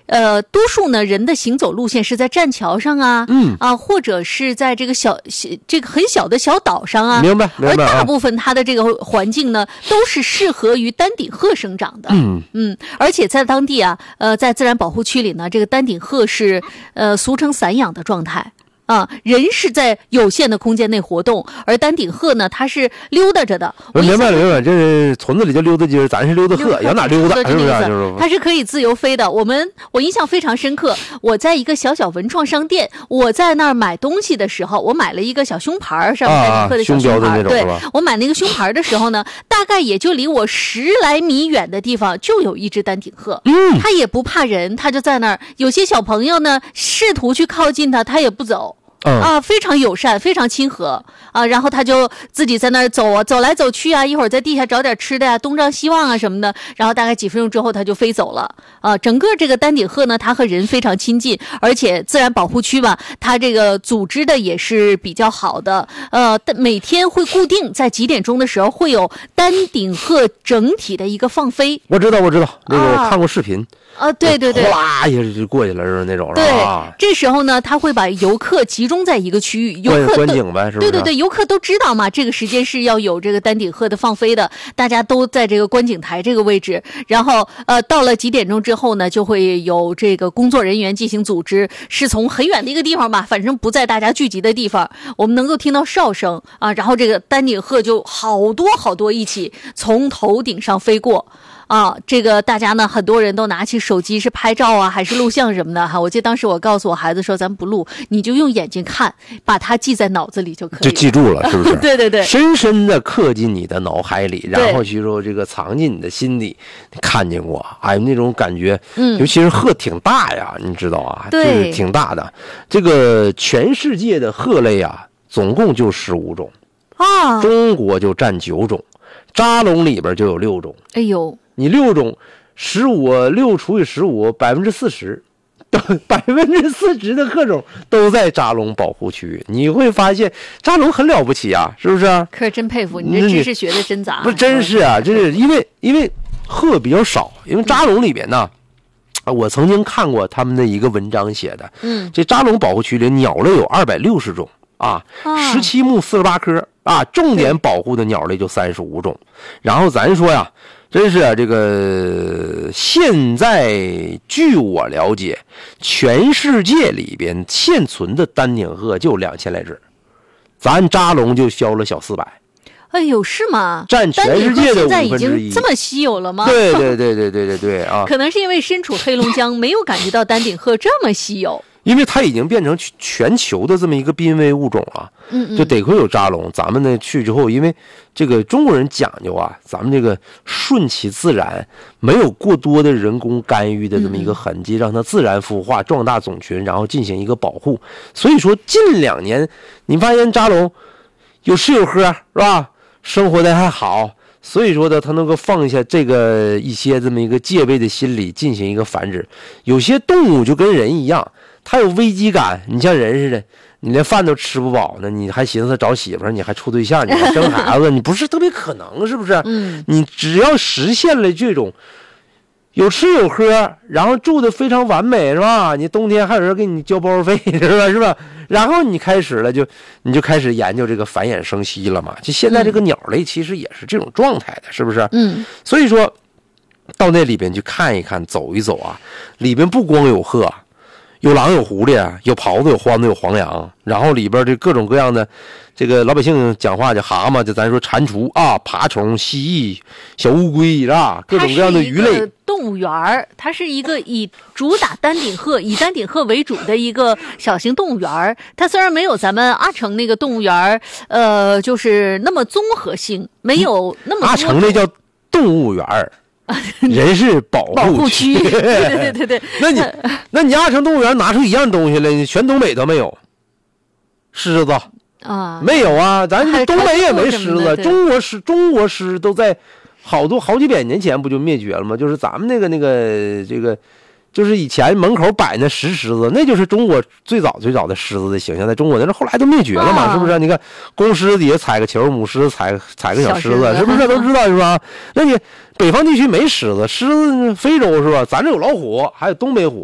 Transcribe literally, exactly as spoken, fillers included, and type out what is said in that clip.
呃，多数呢人的行走路线是在栈桥上啊， 嗯啊，或者是在这个小这个很小的小岛上啊， 明白明白。 而大部分它的这个环境呢，都是适合于丹顶鹤生长的。 嗯嗯，而且在当地啊，呃，在自然保护区里呢，这个丹顶鹤是呃俗称散养的状态。啊，人是在有限的空间内活动，而丹顶鹤呢，它是溜达着的。 我明白了，明白了，这是村子里叫溜达鸡儿，咱是溜达鹤，往哪溜达？是不是？就是， 它是可以自由飞的。我们我印象非常深刻，我在一个小小文创商店，我在那儿买东西的时候，我买了一个小胸牌，上面丹顶鹤的小胸牌。对，我买那个胸牌的时候呢，大概也就离我十来米远的地方就有一只丹顶鹤。 嗯， 它也不怕人，它就在那儿。有些小朋友呢，试图去靠近它，它也不走。 嗯、 啊，非常友善，非常亲和啊，然后他就自己在那儿走啊，走来走去啊，一会儿在地下找点吃的呀、啊，东张西望啊什么的，然后大概几分钟之后他就飞走了啊。整个这个丹顶鹤呢，它和人非常亲近，而且自然保护区吧，它这个组织的也是比较好的，呃，每天会固定在几点钟的时候会有丹顶鹤整体的一个放飞。 我知道，我知道，那个我看过视频。 啊，对对对， 哗啦一下就过去了，是那种。 对， 啊、 这时候呢，他会把游客集中在一个区域，游客观景呗，是不是？ 对对对，游客都知道嘛，这个时间是要有这个丹顶鹤的放飞的，大家都在这个观景台这个位置。然后，呃，到了几点钟之后呢，就会有这个工作人员进行组织，是从很远的一个地方吧，反正不在大家聚集的地方，我们能够听到哨声啊，然后这个丹顶鹤就好多好多一起从头顶上飞过。啊，这个大家呢，很多人都拿起手机是拍照啊，还是录像什么的哈。我记得当时我告诉我孩子说，咱不录，你就用眼睛看，把它记在脑子里就可以了， 就记住了，是不是？ 对对对， 深深的刻进你的脑海里，然后去说这个藏进你的心里，你看见过，哎，那种感觉，嗯，尤其是鹤挺大呀，你知道啊， 对， 就是挺大的。这个全世界的鹤类啊，总共就十五种啊， 中国就占九种，扎龙里边就有六种。 哎呦。 你六种，十五六除以十五，百分之四十，百分之四十的鹤种都在扎龙保护区。你会发现扎龙很了不起啊，是不是？ 可是真佩服你，这知识学的真杂。 不，真是啊，真是因为因为鹤比较少，因为扎龙里边呢，嗯、我曾经看过他们的一个文章写的， 嗯， 这扎龙保护区里鸟类有二百六十种啊，十七目四十八科啊，重点保护的鸟类就三十五种。然后咱说呀。真是啊，这个现在据我了解，全世界里边现存的丹顶鹤就两千来只，咱扎龙就消了小四百。 哎呦，是吗？ 占全世界的五分之一。 现在已经这么稀有了吗？ 对对对对对对对啊！ 可能是因为身处黑龙江，没有感觉到丹顶鹤这么稀有。 因为它已经变成全球的这么一个濒危物种了， 嗯嗯， 就得亏有扎龙。咱们呢去之后，因为这个中国人讲究啊，咱们这个顺其自然，没有过多的人工干预的这么一个痕迹，让它自然孵化、壮大种群，然后进行一个保护。所以说，近两年你发现扎龙有吃有喝，是吧？生活的还好。所以说呢，他能够放下这个一些这么一个戒备的心理，进行一个繁殖。有些动物就跟人一样，它有危机感。你像人似的，你连饭都吃不饱呢，你还寻思找媳妇儿，你还处对象，你还生孩子，你不是特别可能，是不是？ 嗯， 你只要实现了这种有吃有喝，然后住的非常完美，是吧？你冬天还有人给你交包费，是吧？是吧？然后你开始了，就你就开始研究这个繁衍生息了嘛。就现在这个鸟类其实也是这种状态的，是不是？ 嗯。 所以说，到那里边去看一看，走一走啊，里边不光有鹤，有狼，有狐狸，有狍子，有獾子，有黄羊，然后里边这各种各样的，这个老百姓讲话叫蛤蟆，就咱说蟾蜍啊，爬虫、蜥蜴、小乌龟，是吧？各种各样的鱼类。 动物园，它是一个以主打丹顶鹤、以丹顶鹤为主的一个小型动物园。它虽然没有咱们阿城那个动物园，呃，就是那么综合性，没有那么阿城那叫动物园人是保护区。 对对对对。 那你那你阿城动物园拿出一样东西来，全东北都没有狮子啊， 没有啊，咱东北也没狮子，中国狮中国狮都在。好多好几百年前不就灭绝了吗？就是咱们那个那个这个，就是以前门口摆那石狮子，那就是中国最早最早的狮子的形象，在中国那后来都灭绝了嘛，啊、是不是？你看公狮底下踩个球，母狮踩踩个小狮子，是不是都知道是吧？那你北方地区没狮子，狮子非洲是吧？咱这有老虎，还有东北虎。